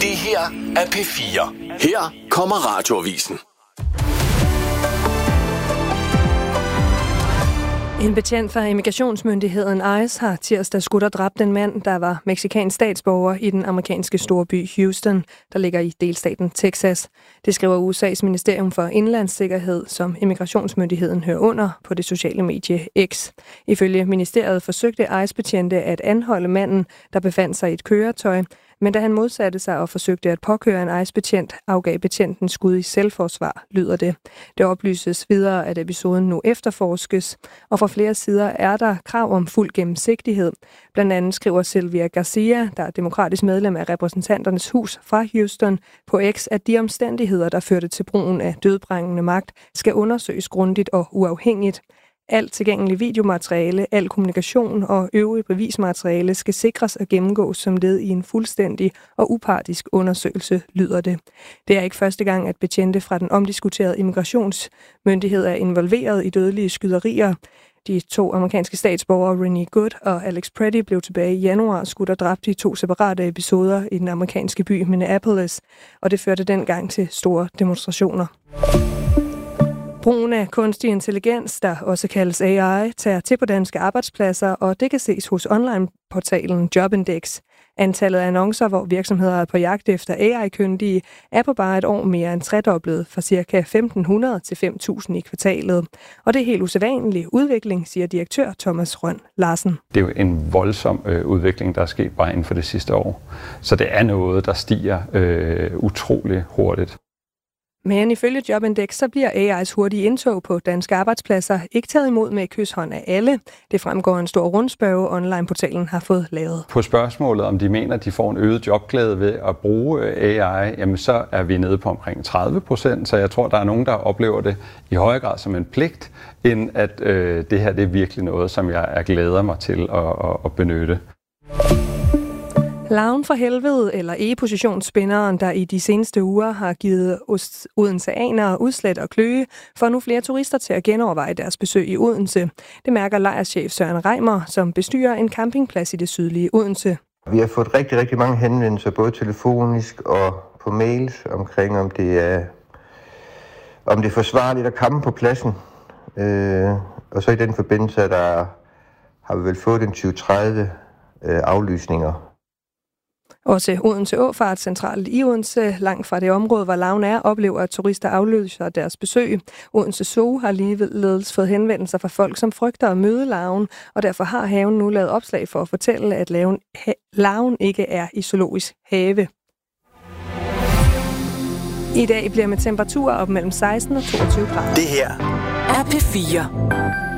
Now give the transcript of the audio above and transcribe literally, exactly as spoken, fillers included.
Det her er P fire. Her kommer Radioavisen. En betjent fra immigrationsmyndigheden ICE har tirsdag skudt og dræbt en mand, der var mexicansk statsborger i den amerikanske storby Houston, der ligger i delstaten Texas. Det skriver U S A's Ministerium for Indlandssikkerhed, som immigrationsmyndigheden hører under på det sociale medie X. Ifølge ministeriet forsøgte ICE-betjente at anholde manden, der befandt sig i et køretøj, men da han modsatte sig og forsøgte at påkøre en ICE-betjent, afgav betjenten skud i selvforsvar, lyder det. Det oplyses videre, at episoden nu efterforskes, og fra flere sider er der krav om fuld gennemsigtighed. Blandt andet skriver Sylvia Garcia, der er demokratisk medlem af repræsentanternes hus fra Houston, på X, at de omstændigheder, der førte til brugen af dødbringende magt, skal undersøges grundigt og uafhængigt. Alt tilgængelig videomateriale, al kommunikation og øvrig bevismateriale skal sikres og gennemgås som led i en fuldstændig og upartisk undersøgelse, lyder det. Det er ikke første gang, at betjente fra den omdiskuterede immigrationsmyndighed er involveret i dødelige skyderier. De to amerikanske statsborgere, Renee Good og Alex Pretty, blev tilbage i januar skudt og dræbt i to separate episoder i den amerikanske by Minneapolis, og det førte dengang til store demonstrationer. Brugen af kunstig intelligens, der også kaldes A I, tager til på danske arbejdspladser, og det kan ses hos online-portalen Jobindex. Antallet af annoncer, hvor virksomheder er på jagt efter A I-kyndige, er på bare et år mere end tredoblet fra ca. femten hundrede til fem tusind i kvartalet. Og det er helt usædvanlig udvikling, siger direktør Thomas Røn Larsen. Det er jo en voldsom øh, udvikling, der er sket bare inden for det sidste år. Så det er noget, der stiger øh, utrolig hurtigt. Men ifølge Jobindex, så bliver A I's hurtige indtog på danske arbejdspladser ikke taget imod med kysshånd af alle. Det fremgår en stor rundspørge, online-portalen har fået lavet. På spørgsmålet, om de mener, at de får en øget jobglæde ved at bruge A I, jamen så er vi nede på omkring tredive procent, så jeg tror, der er nogen, der oplever det i højere grad som en pligt, end at øh, det her det er virkelig noget, som jeg er glæder mig til at, at, at benytte. Larven fra helvede, eller E-positionsspinderen, der i de seneste uger har givet odenseanere udslæt og kløe, får nu flere turister til at genoverveje deres besøg i Odense. Det mærker lejrchef Søren Reimer, som bestyrer en campingplads i det sydlige Odense. Vi har fået rigtig, rigtig mange henvendelser, både telefonisk og på mails, omkring om det er, om det er forsvarligt at campe på pladsen. Øh, og så i den forbindelse, der har vi vel fået en tyve til tredive øh, aflysninger. Også Odense Åfart, centralt i Odense, langt fra det område, hvor larven er, oplever, at turister afløser deres besøg. Odense Zoo har ligeledes fået henvendelser fra folk, som frygter at møde larven, og derfor har haven nu lavet opslag for at fortælle, at larven, larven ikke er i zoologisk have. I dag bliver med temperaturer op mellem seksten og toogtyve grader. Det her er P fire.